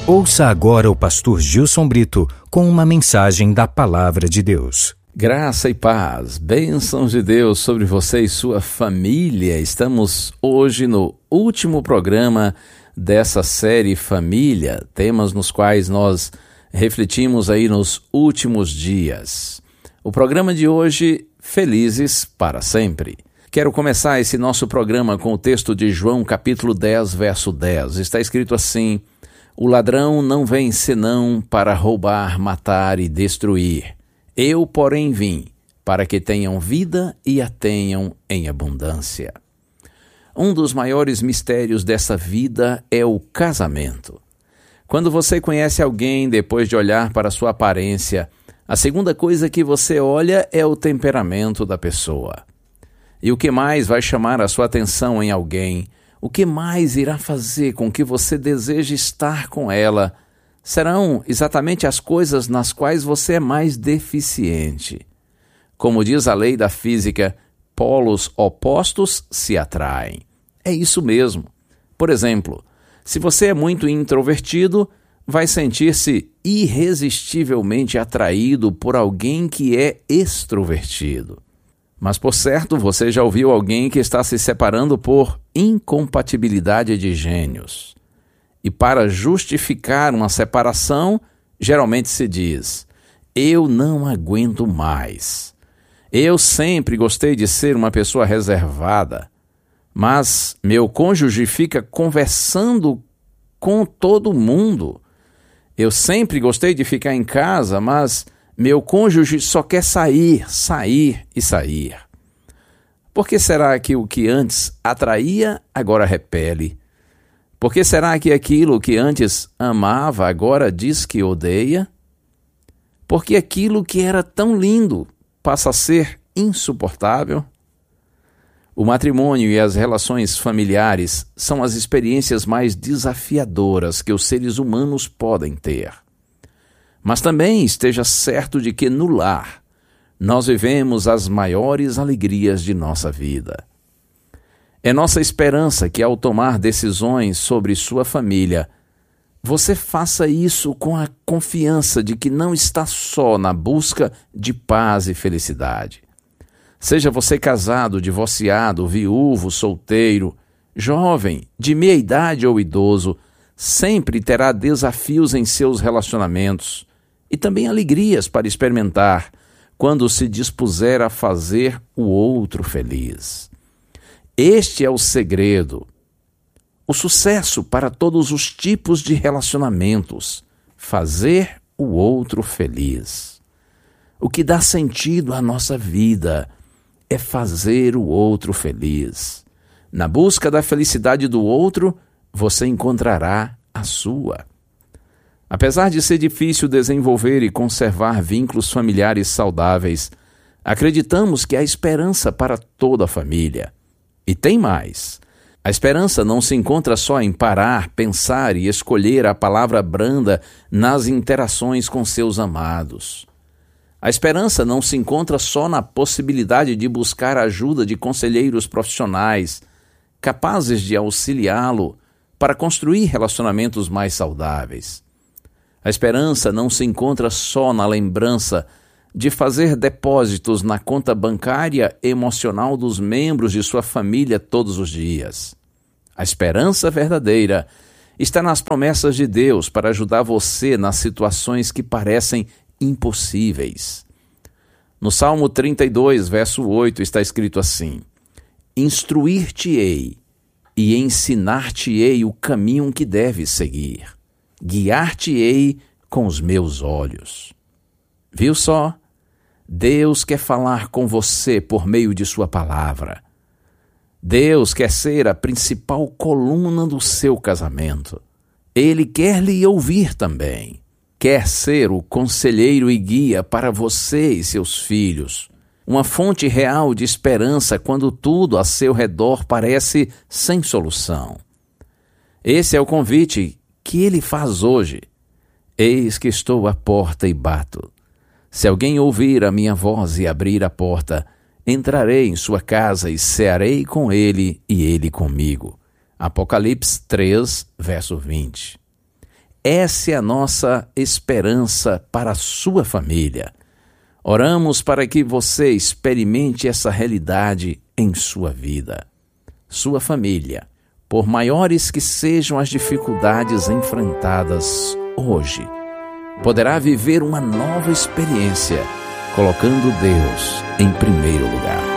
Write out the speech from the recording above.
Ouça agora o pastor Gilson Brito com uma mensagem da Palavra de Deus. Graça e paz, bênçãos de Deus sobre você e sua família. Estamos hoje no último programa dessa série Família, temas nos quais nós refletimos aí nos últimos dias. O programa de hoje, Felizes para Sempre. Quero começar esse nosso programa com o texto de João capítulo 10, verso 10. Está escrito assim: o ladrão não vem senão para roubar, matar e destruir. Eu, porém, vim para que tenham vida e a tenham em abundância. Um dos maiores mistérios dessa vida é o casamento. Quando você conhece alguém, depois de olhar para sua aparência, a segunda coisa que você olha é o temperamento da pessoa. E o que mais vai chamar a sua atenção em alguém? O que mais irá fazer com que você deseje estar com ela? Serão exatamente as coisas nas quais você é mais deficiente. Como diz a lei da física, polos opostos se atraem. É isso mesmo. Por exemplo, se você é muito introvertido, vai sentir-se irresistivelmente atraído por alguém que é extrovertido. Mas, por certo, você já ouviu alguém que está se separando por incompatibilidade de gênios. E para justificar uma separação, geralmente se diz: eu não aguento mais. Eu sempre gostei de ser uma pessoa reservada, mas meu cônjuge fica conversando com todo mundo. Eu sempre gostei de ficar em casa, mas meu cônjuge só quer sair, sair e sair. Por que será que o que antes atraía, agora repele? Por que será que aquilo que antes amava, agora diz que odeia? Por que aquilo que era tão lindo passa a ser insuportável? O matrimônio e as relações familiares são as experiências mais desafiadoras que os seres humanos podem ter. Mas também esteja certo de que no lar nós vivemos as maiores alegrias de nossa vida. É nossa esperança que, ao tomar decisões sobre sua família, você faça isso com a confiança de que não está só na busca de paz e felicidade. Seja você casado, divorciado, viúvo, solteiro, jovem, de meia idade ou idoso, sempre terá desafios em seus relacionamentos e também alegrias para experimentar quando se dispuser a fazer o outro feliz. Este é o segredo. O sucesso para todos os tipos de relacionamentos: fazer o outro feliz. O que dá sentido à nossa vida é fazer o outro feliz. Na busca da felicidade do outro, você encontrará a sua. Apesar de ser difícil desenvolver e conservar vínculos familiares saudáveis, acreditamos que há esperança para toda a família. E tem mais. A esperança não se encontra só em parar, pensar e escolher a palavra branda nas interações com seus amados. A esperança não se encontra só na possibilidade de buscar a ajuda de conselheiros profissionais, capazes de auxiliá-lo para construir relacionamentos mais saudáveis. A esperança não se encontra só na lembrança de fazer depósitos na conta bancária emocional dos membros de sua família todos os dias. A esperança verdadeira está nas promessas de Deus para ajudar você nas situações que parecem impossíveis. No Salmo 32, verso 8, está escrito assim: instruir-te-ei e ensinar-te-ei o caminho que deves seguir. Guiar-te-ei com os meus olhos. Viu só? Deus quer falar com você por meio de sua palavra. Deus quer ser a principal coluna do seu casamento. Ele quer lhe ouvir também. Quer ser o conselheiro e guia para você e seus filhos. Uma fonte real de esperança quando tudo a seu redor parece sem solução. Esse é o convite que ele faz hoje. Eis que estou à porta e bato. Se alguém ouvir a minha voz e abrir a porta, entrarei em sua casa e cearei com ele e ele comigo. Apocalipse 3, verso 20. Essa é a nossa esperança para a sua família. Oramos para que você experimente essa realidade em sua vida. Sua família, por maiores que sejam as dificuldades enfrentadas hoje, poderá viver uma nova experiência, colocando Deus em primeiro lugar.